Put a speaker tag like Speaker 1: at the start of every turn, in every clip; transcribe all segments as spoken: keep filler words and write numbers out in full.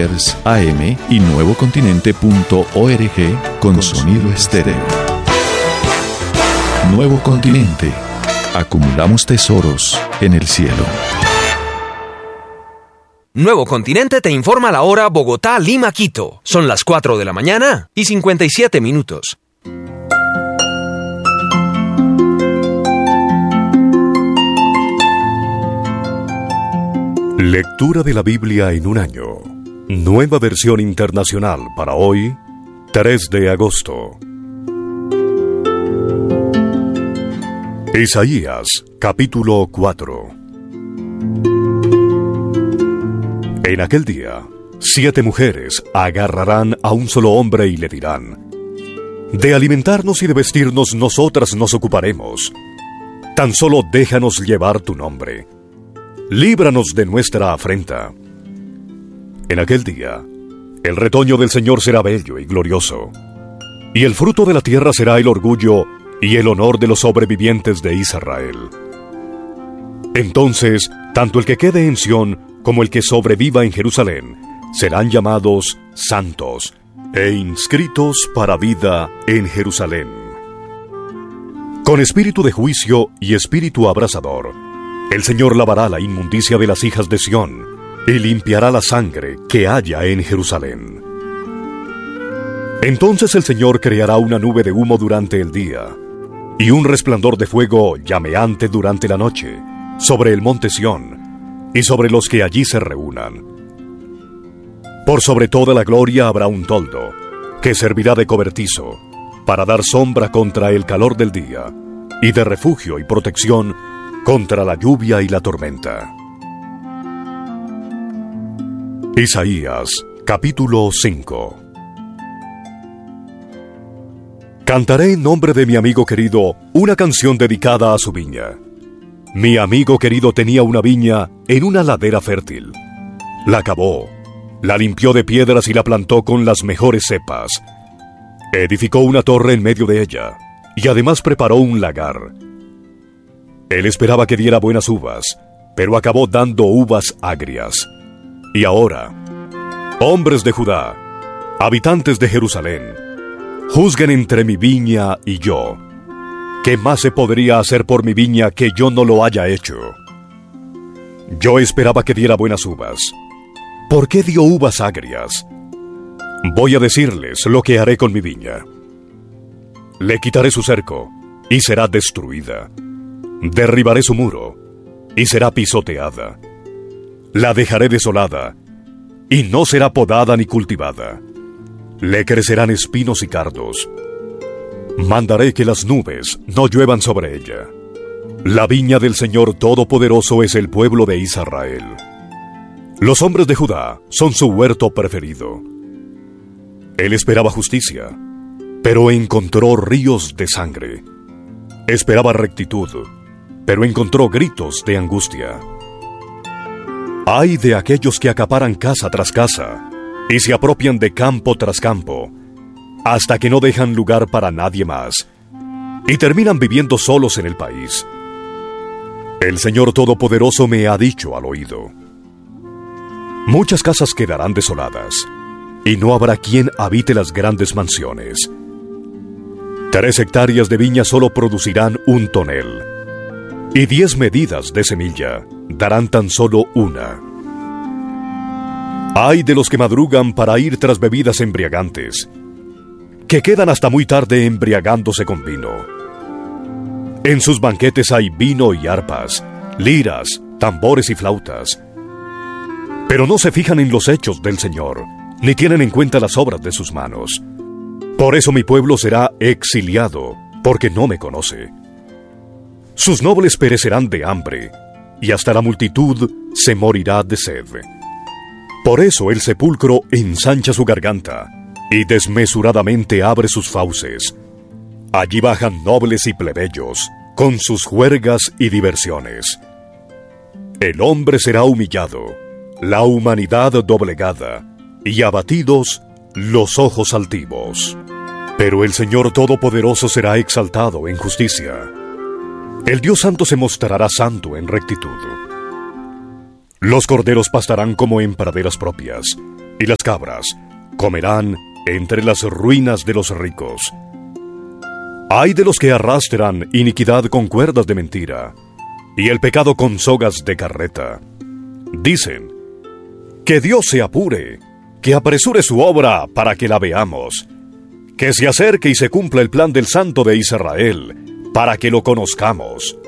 Speaker 1: Believers A M y nuevocontinente punto org con sonido estéreo. Nuevo Continente. Acumulamos tesoros en el cielo.
Speaker 2: Nuevo Continente te informa la hora Bogotá, Lima, Quito. Son las cuatro de la mañana y cincuenta y siete minutos.
Speaker 3: Lectura de la Biblia en un año. Nueva versión internacional para hoy, tres de agosto. Isaías, capítulo cuatro. En aquel día, siete mujeres agarrarán a un solo hombre y le dirán: de alimentarnos y de vestirnos nosotras nos ocuparemos. Tan solo déjanos llevar tu nombre. Líbranos de nuestra afrenta. En aquel día, el retoño del Señor será bello y glorioso, y el fruto de la tierra será el orgullo y el honor de los sobrevivientes de Israel. Entonces, tanto el que quede en Sión como el que sobreviva en Jerusalén serán llamados santos e inscritos para vida en Jerusalén. Con espíritu de juicio y espíritu abrasador, el Señor lavará la inmundicia de las hijas de Sión y limpiará la sangre que haya en Jerusalén. Entonces el Señor creará una nube de humo durante el día y un resplandor de fuego llameante durante la noche sobre el monte Sión y sobre los que allí se reúnan. Por sobre toda la gloria habrá un toldo que servirá de cobertizo para dar sombra contra el calor del día y de refugio y protección contra la lluvia y la tormenta. Isaías, capítulo cinco. Cantaré en nombre de mi amigo querido una canción dedicada a su viña. Mi amigo querido tenía una viña en una ladera fértil. La cavó, la limpió de piedras y la plantó con las mejores cepas. Edificó una torre en medio de ella y además preparó un lagar. Él esperaba que diera buenas uvas, pero acabó dando uvas agrias. Y ahora, hombres de Judá, habitantes de Jerusalén, juzguen entre mi viña y yo. ¿Qué más se podría hacer por mi viña que yo no lo haya hecho? Yo esperaba que diera buenas uvas. ¿Por qué dio uvas agrias? Voy a decirles lo que haré con mi viña. Le quitaré su cerco, y será destruida. Derribaré su muro, y será pisoteada. La dejaré desolada, y no será podada ni cultivada. Le crecerán espinos y cardos. Mandaré que las nubes no lluevan sobre ella. La viña del Señor Todopoderoso es el pueblo de Israel. Los hombres de Judá son su huerto preferido. Él esperaba justicia, pero encontró ríos de sangre. Esperaba rectitud, pero encontró gritos de angustia. Ay de aquellos que acaparan casa tras casa y se apropian de campo tras campo, hasta que no dejan lugar para nadie más, y terminan viviendo solos en el país. El Señor Todopoderoso me ha dicho al oído: muchas casas quedarán desoladas, y no habrá quien habite las grandes mansiones. Tres hectáreas de viña solo producirán un tonel, y diez medidas de semilla darán tan solo una. Ay de los que madrugan para ir tras bebidas embriagantes, que quedan hasta muy tarde embriagándose con vino. En sus banquetes hay vino y arpas, liras, tambores y flautas. Pero no se fijan en los hechos del Señor, ni tienen en cuenta las obras de sus manos. Por eso mi pueblo será exiliado, porque no me conoce. Sus nobles perecerán de hambre, y hasta la multitud se morirá de sed. Por eso el sepulcro ensancha su garganta, y desmesuradamente abre sus fauces. Allí bajan nobles y plebeyos, con sus juergas y diversiones. El hombre será humillado, la humanidad doblegada, y abatidos los ojos altivos. Pero el Señor Todopoderoso será exaltado en justicia. El Dios Santo se mostrará santo en rectitud. Los corderos pastarán como en praderas propias, y las cabras comerán entre las ruinas de los ricos. Ay de los que arrastran iniquidad con cuerdas de mentira, y el pecado con sogas de carreta. Dicen, que Dios se apure, que apresure su obra para que la veamos, que se acerque y se cumpla el plan del Santo de Israel, para que lo conozcamos.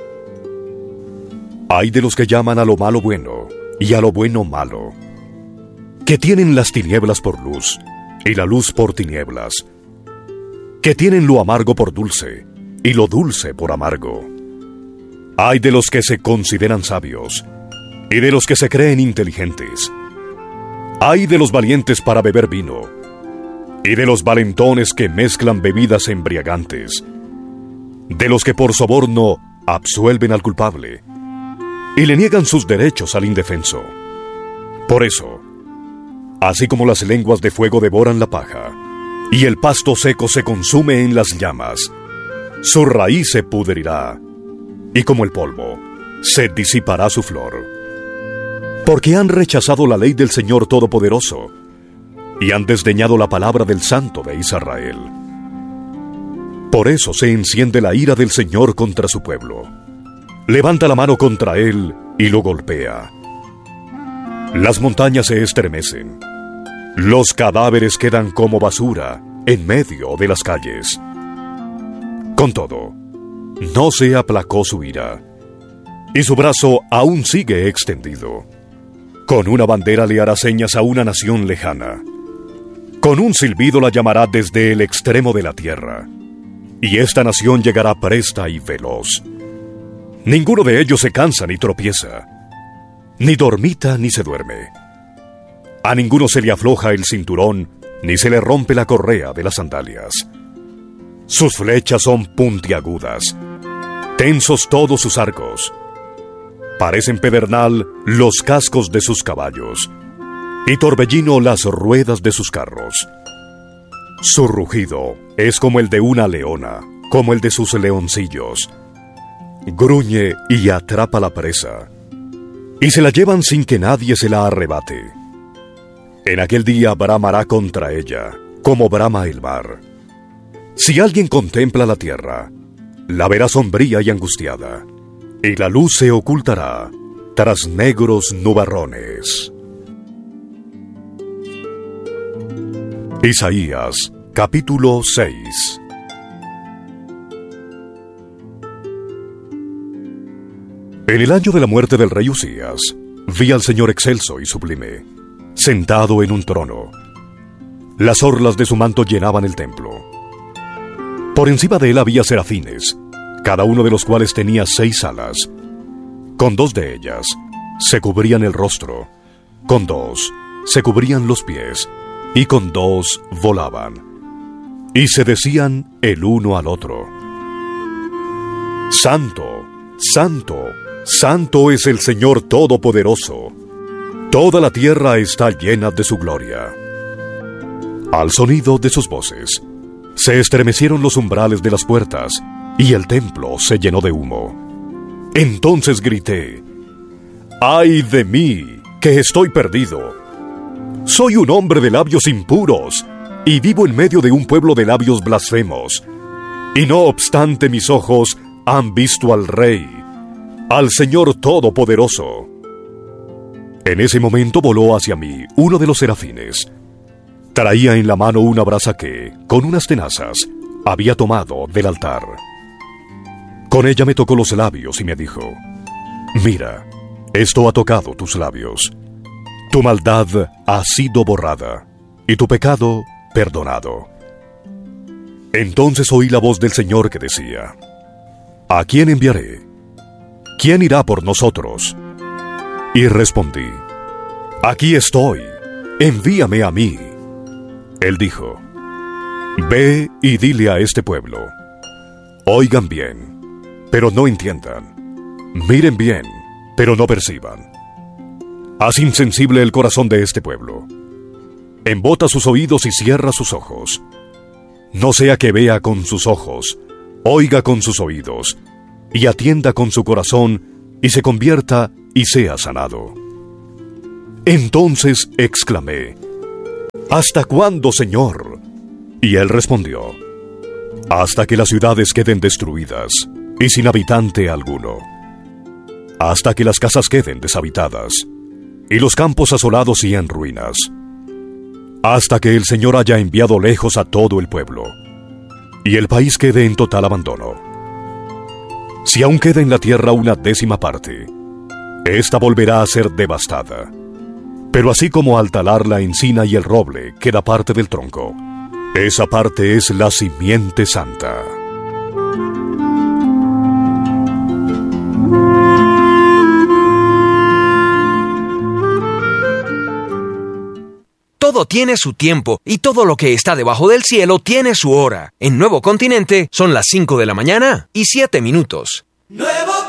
Speaker 3: Ay de los que llaman a lo malo bueno, y a lo bueno malo, que tienen las tinieblas por luz, y la luz por tinieblas, que tienen lo amargo por dulce, y lo dulce por amargo. Ay de los que se consideran sabios, y de los que se creen inteligentes. Ay de los valientes para beber vino, y de los valentones que mezclan bebidas embriagantes, de los que por soborno absuelven al culpable, y le niegan sus derechos al indefenso. Por eso, así como las lenguas de fuego devoran la paja, y el pasto seco se consume en las llamas, su raíz se pudrirá, y como el polvo, se disipará su flor. Porque han rechazado la ley del Señor Todopoderoso, y han desdeñado la palabra del Santo de Israel. Por eso se enciende la ira del Señor contra su pueblo. Levanta la mano contra él y lo golpea. Las montañas se estremecen. Los cadáveres quedan como basura en medio de las calles. Con todo, no se aplacó su ira, y su brazo aún sigue extendido. Con una bandera le hará señas a una nación lejana. Con un silbido la llamará desde el extremo de la tierra, y esta nación llegará presta y veloz. Ninguno de ellos se cansa ni tropieza, ni dormita ni se duerme. A ninguno se le afloja el cinturón, ni se le rompe la correa de las sandalias. Sus flechas son puntiagudas, tensos todos sus arcos. Parecen pedernal los cascos de sus caballos, y torbellino las ruedas de sus carros. Su rugido es como el de una leona, como el de sus leoncillos. Gruñe y atrapa la presa, y se la llevan sin que nadie se la arrebate. En aquel día bramará contra ella, como brama el mar. Si alguien contempla la tierra, la verá sombría y angustiada, y la luz se ocultará tras negros nubarrones. Isaías, capítulo seis. En el año de la muerte del rey Usías, vi al Señor excelso y sublime, sentado en un trono. Las orlas de su manto llenaban el templo. Por encima de él había serafines, cada uno de los cuales tenía seis alas. Con dos de ellas se cubrían el rostro, con dos se cubrían los pies, y con dos volaban, y se decían el uno al otro: Santo, Santo, Santo es el Señor Todopoderoso. Toda la tierra está llena de su gloria. Al sonido de sus voces, se estremecieron los umbrales de las puertas, y el templo se llenó de humo. Entonces grité: ¡ay de mí, que estoy perdido! Soy un hombre de labios impuros, y vivo en medio de un pueblo de labios blasfemos. Y no obstante mis ojos han visto al Rey, al Señor Todopoderoso. En ese momento voló hacia mí uno de los serafines. Traía en la mano una brasa que, con unas tenazas, había tomado del altar. Con ella me tocó los labios y me dijo: mira, esto ha tocado tus labios. Tu maldad ha sido borrada, y tu pecado perdonado. Entonces oí la voz del Señor que decía: ¿a quién enviaré? ¿Quién irá por nosotros? Y respondí: aquí estoy, envíame a mí. Él dijo: ve y dile a este pueblo: oigan bien, pero no entiendan; miren bien, pero no perciban. Haz insensible el corazón de este pueblo. Embota sus oídos y cierra sus ojos. No sea que vea con sus ojos, oiga con sus oídos, y atienda con su corazón, y se convierta y sea sanado. Entonces exclamé: ¿hasta cuándo, Señor? Y él respondió: hasta que las ciudades queden destruidas y sin habitante alguno, hasta que las casas queden deshabitadas y los campos asolados y en ruinas, hasta que el Señor haya enviado lejos a todo el pueblo y el país quede en total abandono. Si aún queda en la tierra una décima parte, ésta volverá a ser devastada. Pero así como al talar la encina y el roble queda parte del tronco, esa parte es la simiente santa.
Speaker 2: Todo tiene su tiempo y todo lo que está debajo del cielo tiene su hora. En Nuevo Continente son las cinco de la mañana y siete minutos.
Speaker 4: Nuevo